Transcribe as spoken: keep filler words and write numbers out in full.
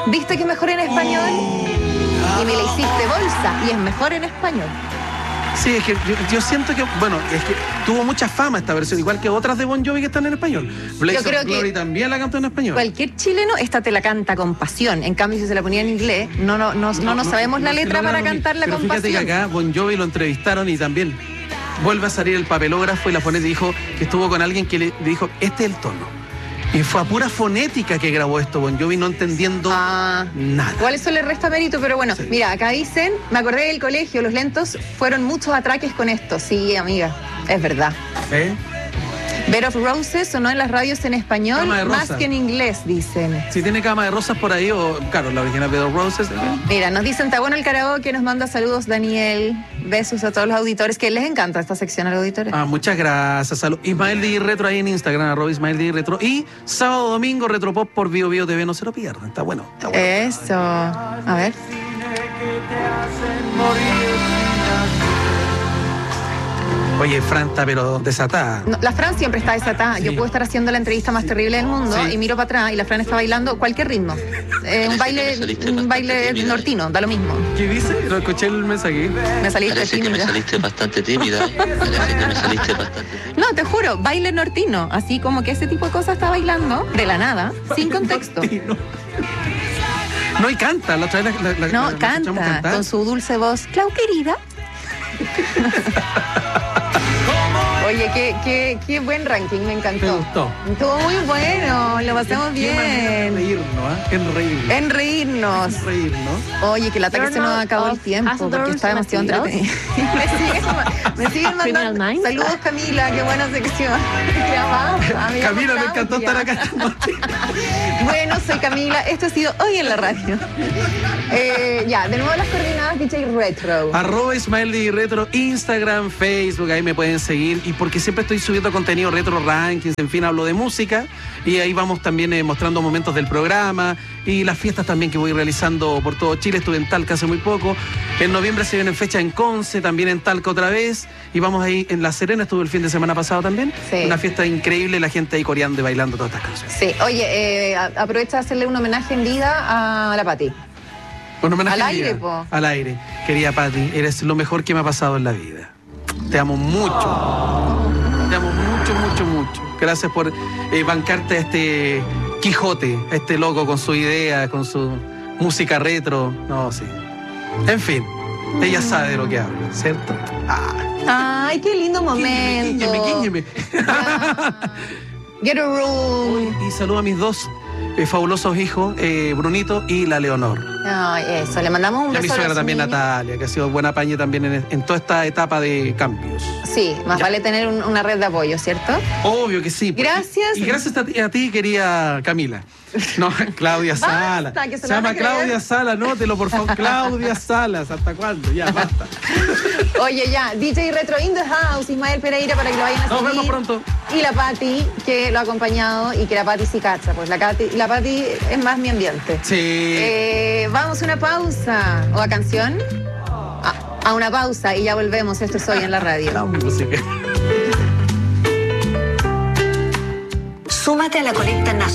¿Viste que es mejor en español? Y me la hiciste bolsa y es mejor en español. Sí, es que yo, yo siento que, bueno, es que tuvo mucha fama esta versión, igual que otras de Bon Jovi que están en español. Blaze Yo creo of Glory que también la cantó en español. Cualquier chileno, esta te la canta con pasión. En cambio, si se la ponía en inglés, no, no, no, no, no nos sabemos la no, letra no, no, para no, cantarla pero con fíjate pasión. que acá Bon Jovi lo entrevistaron y también vuelve a salir el papelógrafo y la foneta dijo que estuvo con alguien que le, le dijo, este es el tono. Y fue a pura fonética que grabó esto Bon Jovi, no entendiendo ah, nada. Igual eso le resta mérito, pero bueno, Sí. mira, acá dicen, me acordé del colegio, los lentos fueron muchos atraques con esto. Sí, amiga, es verdad. ¿Eh? Bed of Roses sonó en las radios en español Cama de más Rosas. que en inglés, dicen. Si tiene Cama de Rosas por ahí, o claro, la original Bed of Roses. ¿eh? Mira, nos dicen, está bueno el karaoke, nos manda saludos Daniel, besos a todos los auditores, que les encanta esta sección a los auditores. Ah, muchas gracias. Salud. Ismael D. Retro ahí en Instagram, arroba Ismael D. Retro. Y sábado, domingo, Retropop por Bio Bio T V, no se lo pierdan. Está bueno. Está bueno. Eso, a ver. Oye, Fran está pero desatada. No, la Fran siempre está desatada. Sí. Yo puedo estar haciendo la entrevista más terrible del mundo Sí. y miro para atrás y la Fran está bailando cualquier ritmo. Eh, un baile, un baile nortino, da lo mismo. ¿Qué dice? No escuché el mensaje. Me saliste Parece que me tímida. saliste bastante tímida. ¿eh? Parece que me saliste bastante tímida. No, te juro, baile nortino. Así como que ese tipo de cosas está bailando de la nada, sin contexto. No, y canta. La otra vez la, la, la, No, la escuchamos canta cantar. con su dulce voz. Clau, querida. Oye, qué, qué, qué buen ranking, me encantó. Me gustó. Estuvo muy bueno, lo pasamos Qué manera de bien. reírnos, ¿eh? En reírnos. En reírnos. En reírnos. Oye, que el ataque se nos acabó el tiempo porque está demasiado entretenido. me siguen, me siguen mandando. Criminal Minds. Saludos, Camila, qué buena sección. Te amamos, amiga Camila, me encantó Claudia. estar acá. Bueno, soy Camila. Esto ha sido Hoy en la Radio. Eh, ya, de nuevo las coordenadas D J Retro. Arroba Ismael D. Retro, Instagram, Facebook, ahí me pueden seguir. Y porque siempre estoy subiendo contenido retro, rankings, en fin, hablo de música. Y ahí vamos también eh, mostrando momentos del programa y las fiestas también que voy realizando por todo Chile. Estuve en Talca hace muy poco. En noviembre se vienen fechas en Conce, también en Talca otra vez. Y vamos ahí en La Serena, estuve el fin de semana pasado también. Sí. Una fiesta increíble, la gente ahí coreando y bailando todas estas canciones. Sí, oye, eh, a- aprovecha de hacerle un homenaje en vida a la Pati. Un homenaje Al en aire, vida. po. Al aire. Querida Pati, eres lo mejor que me ha pasado en la vida. Te amo mucho. Te amo mucho, mucho, mucho. Gracias por eh, bancarte a este Quijote, a este loco con su idea, con su música retro. No, sí. En fin, ella sabe de lo que habla, ¿cierto? Ah, Ay, qué lindo momento. quíñeme, quíñeme, quíñeme. Ya. Get a room. Y saludo a mis dos eh, fabulosos hijos, eh, Brunito y la Leonor. Ay, eso, le mandamos un Y a mi beso suegra los también, niños. Natalia, que ha sido buena paña también en, en toda esta etapa de cambios. Sí, más Ya. vale tener un- una red de apoyo, ¿cierto? Obvio que sí. Gracias. Y, y gracias a ti, a ti, querida Camila. No, Claudia Basta, Sala. que se se lo van llama a creer. Claudia Sala, nótelo, por favor. Claudia Salas, ¿hasta cuándo? Ya, basta. Oye, ya, D J Retro in the house, Ismael Pereira, para que lo vayan a Nos seguir. vemos pronto. Y la Pati, que lo ha acompañado y que la Pati sí cacha, pues la, Cati- la Pati es más mi ambiente. Sí. Eh, vamos a una pausa. ¿O a canción? A, a una pausa y ya volvemos. Esto es Hoy en la Radio. La música. Súmate a la colecta nacional.